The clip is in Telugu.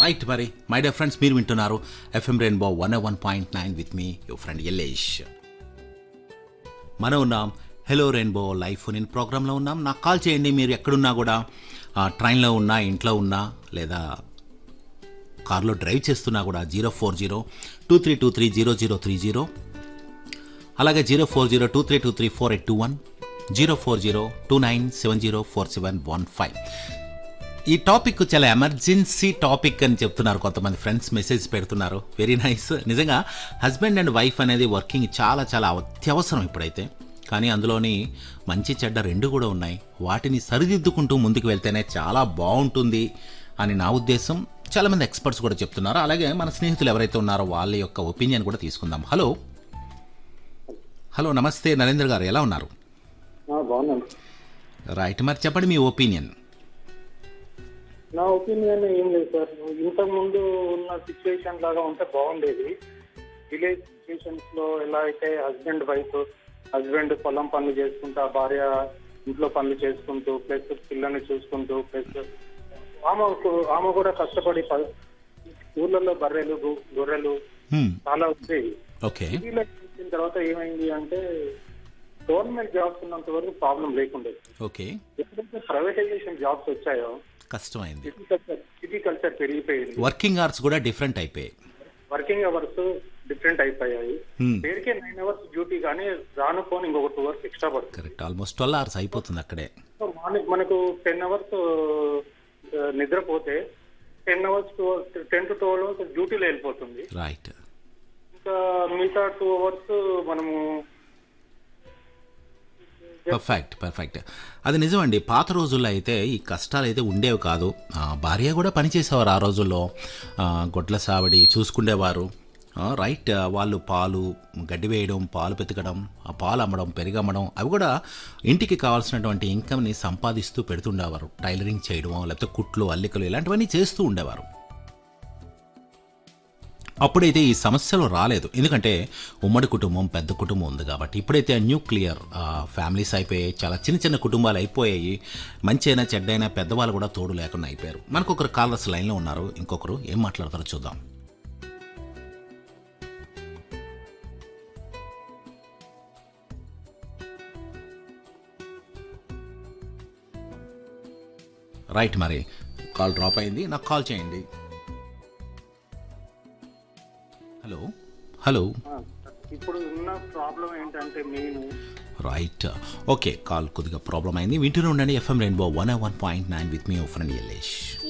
రైట్ మరి మై డియర్ ఫ్రెండ్స్, మీరు వింటున్నారు FM rainbow 101.9 with me your friend Yallesh. మనం ఉన్నాం hello rainbow live phone in ప్రోగ్రాంలో ఉన్నాం. నాకు కాల్ చేయండి. మీరు ఎక్కడున్నా కూడా, ట్రైన్లో ఉన్నా, ఇంట్లో ఉన్నా, లేదా కార్లో డ్రైవ్ చేస్తున్నా కూడా 040-2323-0030, అలాగే 040-2323-4821, 040-2970-4715. ఈ టాపిక్ చాలా ఎమర్జెన్సీ టాపిక్ అని చెప్తున్నారు కొంతమంది ఫ్రెండ్స్, మెసేజ్ పెడుతున్నారు. Very nice. నిజంగా హస్బెండ్ అండ్ వైఫ్ అనేది వర్కింగ్ చాలా చాలా అత్యవసరం ఇప్పుడైతే. కానీ అందులోని మంచి చెడ్డ రెండు కూడా ఉన్నాయి. వాటిని సరిదిద్దుకుంటూ ముందుకు వెళ్తేనే చాలా బాగుంటుంది అని నా ఉద్దేశం. చాలామంది ఎక్స్పర్ట్స్ కూడా చెప్తున్నారు. అలాగే మన స్నేహితులు ఎవరైతే ఉన్నారో వాళ్ళ యొక్క ఒపీనియన్ కూడా తీసుకుందాం. హలో హలో నమస్తే నరేంద్ర గారు, ఎలా ఉన్నారు? రైట్, మరి చెప్పండి మీ ఒపీనియన్. నా ఒపీనియన్ ఏం లేదు సార్, ఇంతకు ముందు ఉన్న సిచ్యువేషన్ లాగా ఉంటే బాగుండేది. విలేజ్ సిచ్యువేషన్స్ లో ఎలా అయితే హస్బెండ్ పొలం పనులు చేసుకుంటూ, భార్య ఇంట్లో పనులు చేసుకుంటూ, ప్లస్ పిల్లల్ని చూసుకుంటూ, ప్లస్ ఆమె కూడా కష్టపడి ఊర్లలో గొర్రెలు చాలా వచ్చేవి. సిటీలో వచ్చిన తర్వాత ఏమైంది అంటే గవర్నమెంట్ జాబ్స్ ఉన్నంత వరకు ప్రాబ్లం లేకుండే. ఎప్పుడైతే ప్రైవేటైజేషన్ జాబ్స్ వచ్చాయో కష్టమైంది. సిటీ కల్చర్ పెరిగిపోయింది. వర్కింగ్ అవర్స్ కూడా డిఫరెంట్ అయిపోయాయి. పేరుకే 9 hours డ్యూటీ, కానీ రానుకోని ఇంకొక 2 hours ఎక్స్ట్రా పడుతుంది. కరెక్ట్, ఆల్మోస్ట్ 12 hours అయిపోతుంది అక్కడే. మనకు 10 hours నిద్రపోతే 10 to 12 hours డ్యూటీలో వెళ్ళిపోతుంది. రైట్. ఇంకా మిగతా 2 hours మనము పర్ఫెక్ట్. అది నిజమండి. పాత రోజుల్లో అయితే ఈ కష్టాలు అయితే ఉండేవి కాదు. భార్య కూడా పనిచేసేవారు ఆ రోజుల్లో. గొడ్ల సావడి చూసుకునేవారు. రైట్. వాళ్ళు పాలు గడ్డి వేయడం, పాలు పెతకడం, ఆ పాలు అమ్మడం, పెరుగమ్మడం, అవి కూడా ఇంటికి కావాల్సినటువంటి ఇన్కమ్ని సంపాదిస్తూ పెడుతుండేవారు. టైలరింగ్ చేయడం, లేకపోతే కుట్లు, అల్లికలు, ఇలాంటివన్నీ చేస్తూ ఉండేవారు. అప్పుడైతే ఈ సమస్యలు రాలేదు, ఎందుకంటే ఉమ్మడి కుటుంబం, పెద్ద కుటుంబం ఉంది కాబట్టి. ఇప్పుడైతే న్యూక్లియర్ ఫ్యామిలీస్ అయిపోయాయి. చాలా చిన్న చిన్న కుటుంబాలు అయిపోయాయి. మంచి అయినా చెడ్డైనా పెద్దవాళ్ళు కూడా తోడు లేకుండా అయిపోయారు. మనకు ఒకరు కాలర్స్ లైన్లో ఉన్నారు. ఇంకొకరు ఏం మాట్లాడతారో చూద్దాం. రైట్, మరి కాల్ డ్రాప్ అయింది. నాకు కాల్ చేయండి. హలో. ఇప్పుడు ఉన్న ప్రాబ్లం ఏంటంటే మెయిన్. Right, okay. కాల్ కొద్దిగా ప్రాబ్లం అయింది. వింటూనే ఉండండి FM rainbow 101.9 with me your friend Yallesh.